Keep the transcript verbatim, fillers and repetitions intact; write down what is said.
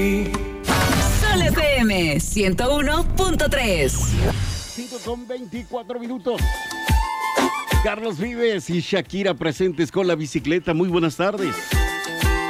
Sol F M ciento uno punto tres. cinco con veinticuatro minutos. Carlos Vives y Shakira presentes con la bicicleta. Muy buenas tardes.